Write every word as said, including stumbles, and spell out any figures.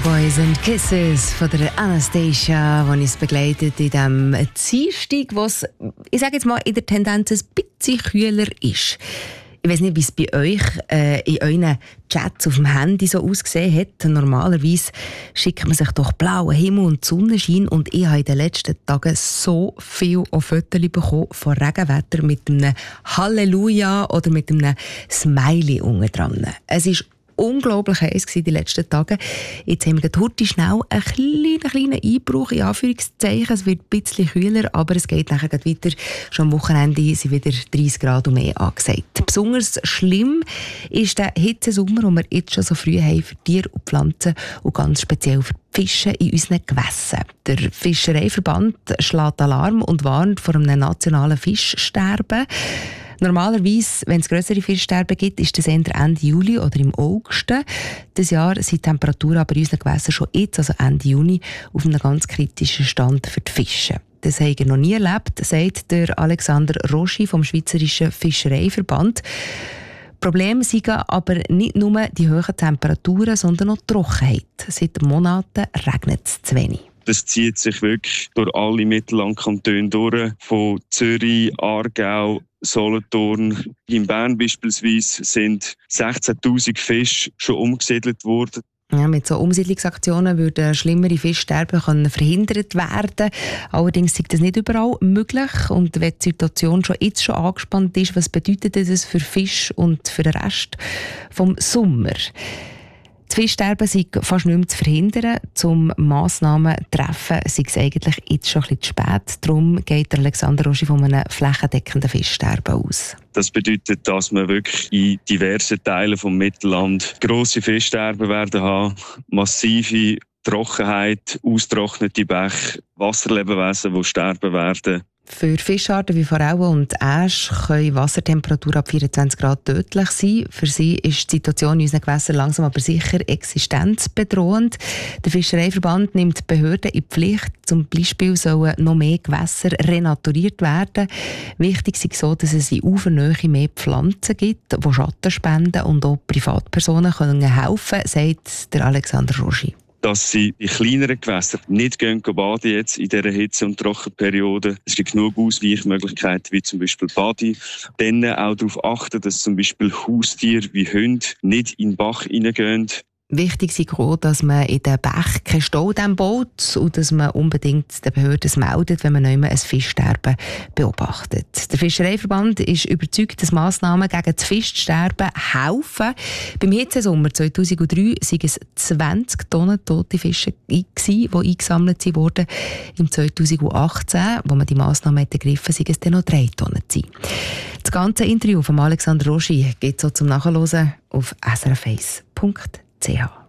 Boys and Kisses von der Anastasia, die uns begleitet in diesem Dienstag, was, ich sage jetzt mal, in der Tendenz ein bisschen kühler ist. Ich weiss nicht, wie es bei euch äh, in euren Chats auf dem Handy so ausgesehen hat. Normalerweise schickt man sich doch blauen Himmel und Sonnenschein, und ich habe in den letzten Tagen so viel Fotos bekommen von Regenwetter mit einem Halleluja oder mit einem Smiley unten dran. Es ist unglaublich heiß gewesen die letzten Tage. Jetzt haben wir heute schnell einen kleinen, kleinen Einbruch, in Anführungszeichen. Es wird ein bisschen kühler, aber es geht nachher weiter. Schon am Wochenende sind wieder dreißig Grad und mehr angesagt. Besonders schlimm ist der Hitzesommer, den wir jetzt schon so früh haben für Tiere und Pflanzen und ganz speziell für die Fische in unseren Gewässern. Der Fischereiverband schlägt Alarm und warnt vor einem nationalen Fischsterben. Normalerweise, wenn es grössere Fischsterben gibt, ist das Ende Juli oder im August. Dieses Jahr sind die Temperaturen aber in unseren Gewässern schon jetzt, also Ende Juni, auf einem ganz kritischen Stand für die Fische. Das habe ich noch nie erlebt, sagt der Alexander Roschi vom Schweizerischen Fischereiverband. Problem sind aber nicht nur die hohen Temperaturen, sondern auch die Trockenheit. Seit Monaten regnet es zu wenig. Das zieht sich wirklich durch alle Mittellandkantone durch, von Zürich, Aargau, Solothurn. In Bern beispielsweise sind sechzehntausend Fische schon umgesiedelt worden. Ja, mit so Umsiedlungsaktionen würden schlimmere Fischsterben können verhindert werden. Allerdings ist das nicht überall möglich. Und wenn die Situation schon jetzt schon angespannt ist, was bedeutet das für Fisch und für den Rest vom Sommer? Das Fischsterben sei fast nicht mehr zu verhindern. Zum Massnahmen zu treffen, sei es eigentlich jetzt schon ein bisschen zu spät. Darum geht Alexander Roschi von einem flächendeckenden Fischsterben aus. Das bedeutet, dass wir wirklich in diversen Teilen des Mittelland grosse Fischsterben werden haben, massive Trockenheit, austrocknete Bäche, Wasserlebewesen, die sterben werden. Für Fischarten wie Forellen und Äsch können Wassertemperaturen ab vierundzwanzig Grad tödlich sein. Für sie ist die Situation in unseren Gewässern langsam aber sicher existenzbedrohend. Der Fischereiverband nimmt die Behörden in die Pflicht. Zum Beispiel sollen noch mehr Gewässer renaturiert werden. Wichtig ist so, dass es in Ufernähe mehr Pflanzen gibt, die Schatten spenden, und auch Privatpersonen können helfen, sagt der Alexander Roschi. Dass sie in kleineren Gewässern nicht gehen baden jetzt in dieser Hitze- und Trockenperiode. Es gibt genug Ausweichmöglichkeiten, wie zum Beispiel Badi. Dann auch darauf achten, dass zum Beispiel Haustiere wie Hunde nicht in den Bach hineingehen. Wichtig ist auch, dass man in den Bächen keinen Staudämm baut und dass man unbedingt den Behörden meldet, wenn man nicht mehr ein Fischsterben beobachtet. Der Fischereiverband ist überzeugt, dass Massnahmen gegen das Fischsterben helfen. Beim Hitzesommer zweitausenddrei waren es zwanzig Tonnen tote Fische, die eingesammelt wurden. Im zweitausendachtzehn, wo man die Massnahmen ergriffen hat, waren es dann noch drei Tonnen. Das ganze Interview von Alexander Roschi gibt es so zum Nachhören auf s r f eins punkt c h.